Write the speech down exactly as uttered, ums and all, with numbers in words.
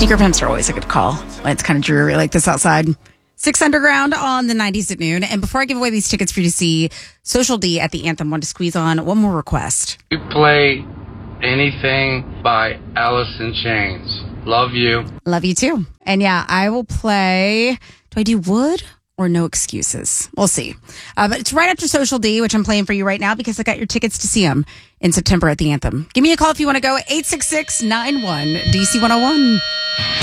Secret Pimps are always a good call. It's kind of dreary like this outside. Six Underground on the nineties at noon. And before I give away these tickets for you to see Social D at the Anthem, want to squeeze on one more request. You play anything by Alice in Chains. Love you. Love you too. And yeah, I will play. Do I do Wood or No Excuses? We'll see. Uh, but it's right after Social D, which I'm playing for you right now because I got your tickets to see him in September at the Anthem. Give me a call if you want to go. eight six six, nine one, D C one oh one.